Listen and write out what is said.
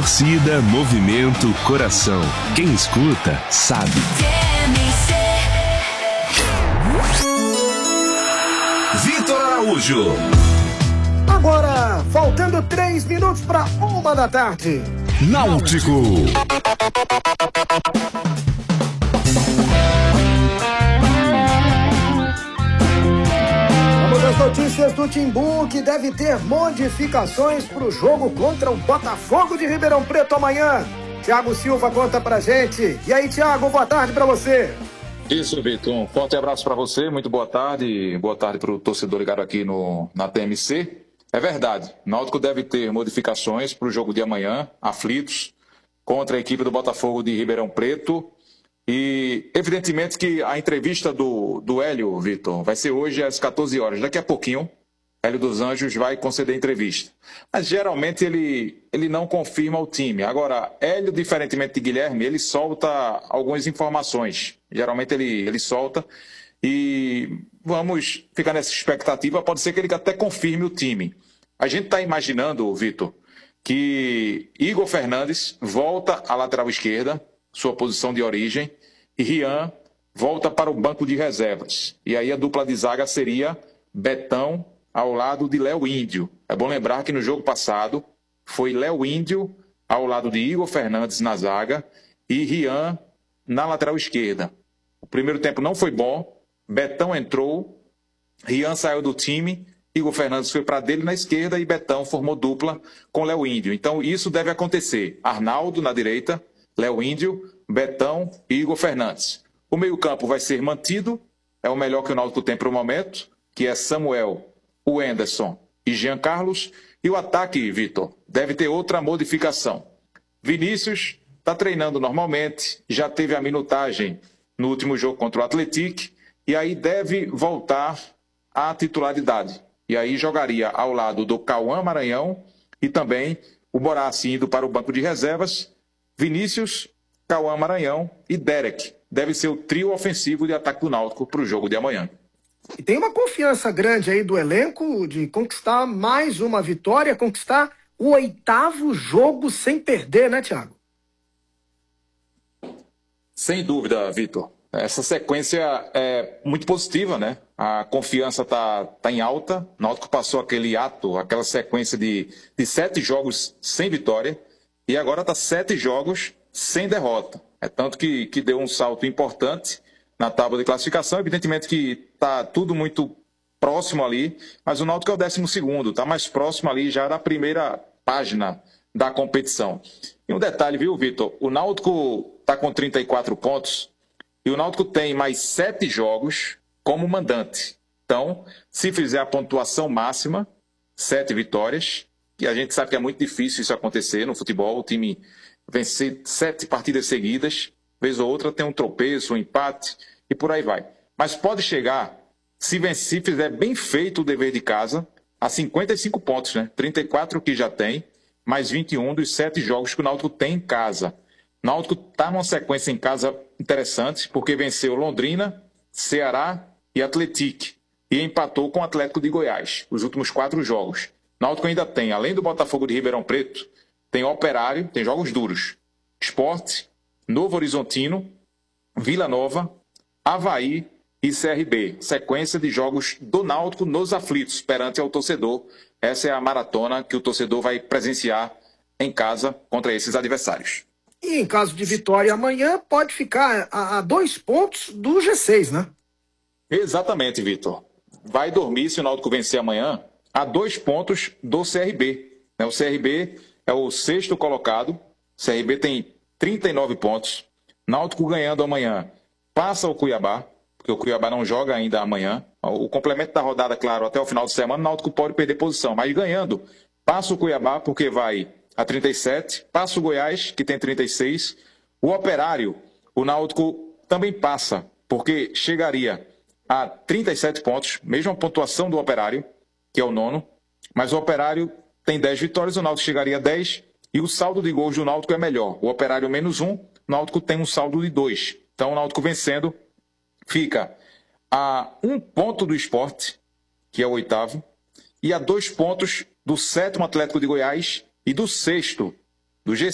Torcida, movimento, coração. Quem escuta, sabe. Vitor Araújo. Agora, faltando 3 minutos para 1 da tarde. Náutico. Vamos às notícias do Timbu, que deve ter modificações para o jogo contra o Botafogo de Ribeirão Preto amanhã. Thiago Silva conta pra gente. E aí, Thiago, boa tarde para você. Isso, Vitor. Um forte abraço para você, muito boa tarde. Boa tarde para o torcedor ligado aqui na TMC. É verdade, o Náutico deve ter modificações para o jogo de amanhã, aflitos, contra a equipe do Botafogo de Ribeirão Preto. E, evidentemente, que a entrevista do Hélio, Vitor, vai ser hoje às 14 horas. Daqui a pouquinho, Hélio dos Anjos vai conceder entrevista. Mas, geralmente, ele não confirma o time. Agora, Hélio, diferentemente de Guilherme, ele solta algumas informações. Geralmente, ele solta. E vamos ficar nessa expectativa. Pode ser que ele até confirme o time. A gente está imaginando, Vitor, que Igor Fernandes volta à lateral esquerda, sua posição de origem, e Rian volta para o banco de reservas. E aí a dupla de zaga seria Betão ao lado de Léo Índio. É bom lembrar que no jogo passado foi Léo Índio ao lado de Igor Fernandes na zaga e Rian na lateral esquerda. O primeiro tempo não foi bom, Betão entrou, Rian saiu do time, Igor Fernandes foi para dele na esquerda e Betão formou dupla com Léo Índio. Então isso deve acontecer. Arnaldo na direita, Léo Índio, Betão e Igor Fernandes. O meio-campo vai ser mantido, é o melhor que o Náutico tem para o momento, que é Samuel, o Anderson e Jean Carlos. E o ataque, Vitor, deve ter outra modificação. Vinícius está treinando normalmente, já teve a minutagem no último jogo contra o Atlético, e aí deve voltar à titularidade. E aí jogaria ao lado do Cauã Maranhão e também o Borassi indo para o banco de reservas. Vinícius, Cauã Maranhão e Derek. Deve ser o trio ofensivo de ataque do Náutico para o jogo de amanhã. E tem uma confiança grande aí do elenco de conquistar mais uma vitória, conquistar o 8º jogo sem perder, né, Thiago? Sem dúvida, Vitor. Essa sequência é muito positiva, né? A confiança tá em alta. O Náutico passou aquele ato, aquela sequência de 7 jogos sem vitória e agora está 7 jogos sem derrota. É tanto que deu um salto importante na tábua de classificação. Evidentemente que está tudo muito próximo ali, mas o Náutico é o 12º, está mais próximo ali já da primeira página da competição. E um detalhe, viu, Vitor? O Náutico está com 34 pontos e o Náutico tem mais 7 jogos como mandante. Então, se fizer a pontuação máxima, 7 vitórias, e a gente sabe que é muito difícil isso acontecer no futebol, o time vencer 7 partidas seguidas, vez ou outra tem um tropeço, um empate, e por aí vai. Mas pode chegar, se fizer bem feito o dever de casa, a 55 pontos, né? 34 que já tem, mais 21 dos 7 jogos que o Náutico tem em casa. O Náutico está numa sequência em casa interessante, porque venceu Londrina, Ceará e Atlético, e empatou com o Atlético de Goiás, os últimos 4 jogos. O Náutico ainda tem, além do Botafogo de Ribeirão Preto, tem Operário, tem jogos duros, Sport, Novo Horizontino, Vila Nova, Avaí e CRB. Sequência de jogos do Náutico nos aflitos, perante ao torcedor. Essa é a maratona que o torcedor vai presenciar em casa contra esses adversários. E em caso de vitória amanhã, pode ficar a 2 pontos do G6, né? Exatamente, Vitor. Vai dormir, se o Náutico vencer amanhã, a 2 pontos do CRB. O CRB é o 6º colocado. O CRB tem 39 pontos. Náutico ganhando amanhã passa o Cuiabá, porque o Cuiabá não joga ainda amanhã. O complemento da rodada, claro, até o final de semana, o Náutico pode perder posição. Mas ganhando, passa o Cuiabá, porque vai a 37, passa o Goiás, que tem 36. O Operário, o Náutico também passa, porque chegaria a 37 pontos, mesma pontuação do Operário, que é o 9º, mas o Operário tem 10 vitórias, o Náutico chegaria a 10, e o saldo de gols do Náutico é melhor. O Operário -1, o Náutico tem um saldo de 2. Então o Náutico vencendo fica a 1 ponto do Sport, que é o 8º, e a 2 pontos do 7º Atlético de Goiás e do 6º do G6.